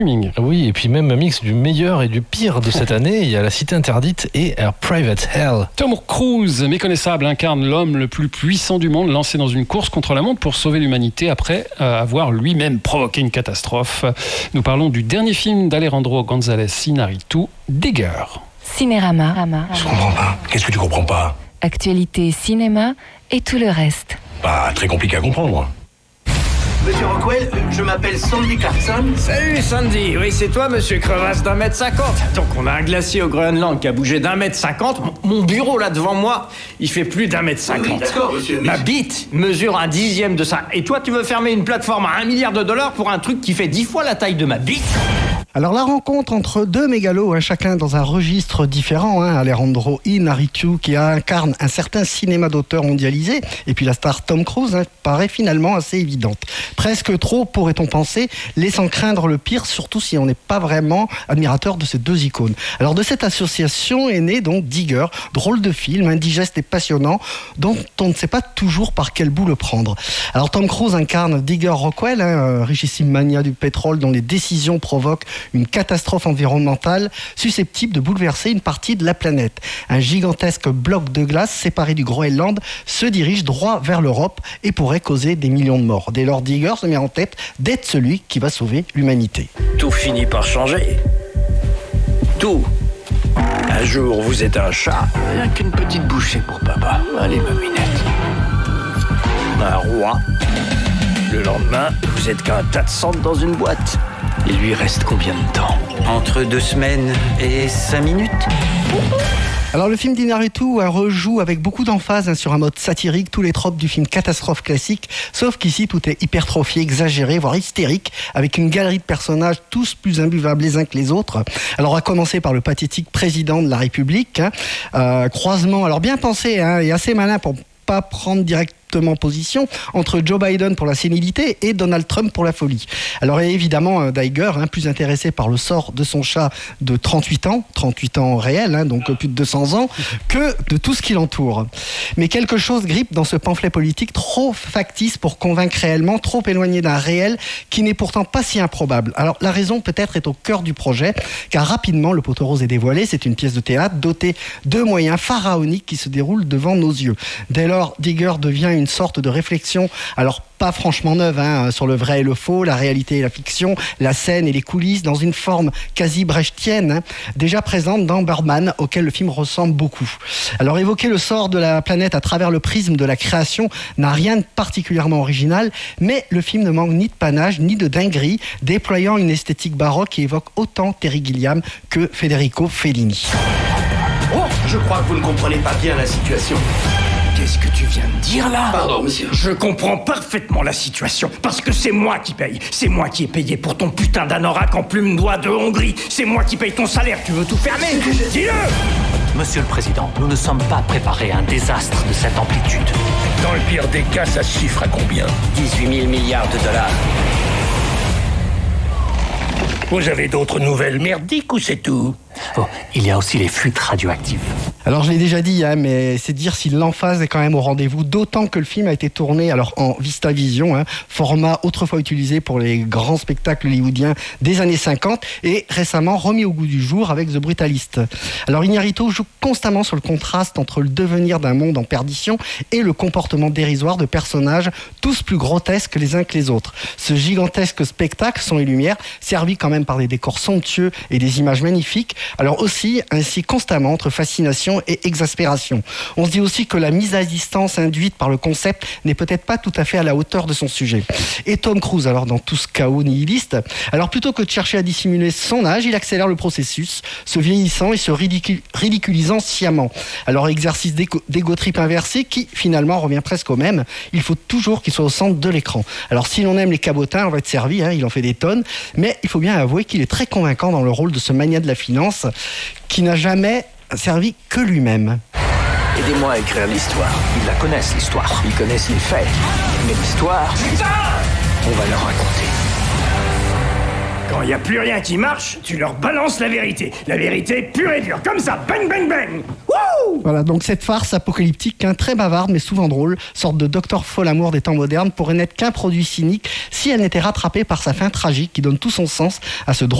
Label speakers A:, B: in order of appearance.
A: Oui, et puis même un mix du meilleur et du pire de cette année. Il y a La Cité Interdite et Private Hell.
B: Tom Cruise, méconnaissable, incarne l'homme le plus puissant du monde, lancé dans une course contre la montre pour sauver l'humanité après avoir lui-même provoqué une catastrophe. Nous parlons du dernier film d'Alejandro González Iñárritu, Digger.
C: Cinérama.
D: Je comprends pas. Qu'est-ce que tu comprends pas?
C: Actualité, cinéma et tout le reste.
D: Pas très compliqué à comprendre.
E: Monsieur Rockwell, je m'appelle Sandy Carson.
F: Salut Sandy, oui c'est toi monsieur Crevasse d'1m50. Donc on a un glacier au Groenland qui a bougé d'1m50. Mon bureau là devant moi, il fait plus d'1m50.
E: Oui, d'accord monsieur.
F: Ma bite mesure 1/10 de ça. Et toi tu veux fermer une plateforme à $1 milliard pour un truc qui fait 10 fois la taille de ma bite?
G: Alors la rencontre entre deux mégalos, chacun dans un registre différent, Alejandro Iñárritu qui incarne un certain cinéma d'auteur mondialisé, et puis la star Tom Cruise paraît finalement assez évidente. Presque trop, pourrait-on penser, laissant craindre le pire, surtout si on n'est pas vraiment admirateur de ces deux icônes. Alors de cette association est né donc Digger, drôle de film, indigeste et passionnant, dont on ne sait pas toujours par quel bout le prendre. Alors Tom Cruise incarne Digger Rockwell, richissime mania du pétrole dont les décisions provoquent une catastrophe environnementale susceptible de bouleverser une partie de la planète. Un gigantesque bloc de glace séparé du Groenland se dirige droit vers l'Europe et pourrait causer des millions de morts. Dès lors, Digger se met en tête d'être celui qui va sauver l'humanité.
H: Tout finit par changer. Tout. Un jour, vous êtes un chat. Rien qu'une petite bouchée pour papa. Allez, ma minette. Un roi. Le lendemain, vous êtes qu'un tas de cendres dans une boîte. Il lui reste combien de temps?
I: Entre 2 semaines et 5 minutes.
G: Alors le film d'Iñárritu rejoue avec beaucoup d'emphase sur un mode satirique tous les tropes du film catastrophe classique, sauf qu'ici tout est hypertrophié, exagéré, voire hystérique, avec une galerie de personnages tous plus imbuvables les uns que les autres. Alors à commencer par le pathétique président de la République, croisement alors bien pensé et assez malin pour pas prendre directement position entre Joe Biden pour la sénilité et Donald Trump pour la folie. Alors évidemment, Digger, plus intéressé par le sort de son chat de 38 ans réel, donc plus de 200 ans, que de tout ce qui l'entoure. Mais quelque chose grippe dans ce pamphlet politique trop factice pour convaincre réellement, trop éloigné d'un réel qui n'est pourtant pas si improbable. Alors la raison peut-être est au cœur du projet, car rapidement le poteau rose est dévoilé, c'est une pièce de théâtre dotée de moyens pharaoniques qui se déroulent devant nos yeux. Dès lors, Digger devient une sorte de réflexion, alors pas franchement neuve, sur le vrai et le faux, la réalité et la fiction, la scène et les coulisses, dans une forme quasi brechtienne, déjà présente dans Birdman, auquel le film ressemble beaucoup. Alors évoquer le sort de la planète à travers le prisme de la création n'a rien de particulièrement original, mais le film ne manque ni de panache, ni de dinguerie, déployant une esthétique baroque qui évoque autant Terry Gilliam que Federico Fellini.
E: Oh, je crois que vous ne comprenez pas bien la situation.
F: Qu'est-ce que tu viens de dire là?
E: Pardon, monsieur.
F: Je comprends parfaitement la situation, parce que c'est moi qui paye. C'est moi qui ai payé pour ton putain d'anorak en plume d'oie de Hongrie. C'est moi qui paye ton salaire, tu veux tout fermer? Dis-le!
J: Monsieur le Président, nous ne sommes pas préparés à un désastre de cette amplitude.
D: Dans le pire des cas, ça se chiffre à combien?
H: 18 000 milliards de dollars.
D: Vous avez d'autres nouvelles merdiques ou c'est tout?
J: Oh, il y a aussi les fuites radioactives.
G: Alors je l'ai déjà dit, mais c'est dire si l'emphase est quand même au rendez-vous, d'autant que le film a été tourné en VistaVision, format autrefois utilisé pour les grands spectacles hollywoodiens des années 50 et récemment remis au goût du jour avec The Brutalist. Alors Iñárritu joue constamment sur le contraste entre le devenir d'un monde en perdition et le comportement dérisoire de personnages tous plus grotesques les uns que les autres. Ce gigantesque spectacle, son et lumière, servi quand même par des décors somptueux et des images magnifiques, alors aussi ainsi constamment entre fascination et exaspération. On se dit aussi que la mise à distance induite par le concept n'est peut-être pas tout à fait à la hauteur de son sujet. Et Tom Cruise, alors dans tout ce chaos nihiliste, alors plutôt que de chercher à dissimuler son âge, il accélère le processus, se vieillissant et se ridiculisant sciemment. Alors exercice d'égo trip inversé qui finalement revient presque au même. Il faut toujours qu'il soit au centre de l'écran. Alors si l'on aime les cabotins, on va être servi, il en fait des tonnes, mais il faut bien avouer qu'il est très convaincant dans le rôle de ce mania de la finance qui n'a jamais servi que lui-même.
H: Aidez-moi à écrire l'histoire.
J: Ils la connaissent, l'histoire.
H: Ils connaissent les faits. Mais l'histoire, on va leur raconter.
F: Quand il n'y a plus rien qui marche, tu leur balances la vérité. La vérité pure et dure, comme ça, bang bang bang. Wouh!
G: Voilà, donc cette farce apocalyptique, très bavarde mais souvent drôle, sorte de Docteur Folamour des temps modernes, pourrait n'être qu'un produit cynique si elle n'était rattrapée par sa fin tragique qui donne tout son sens à ce drôle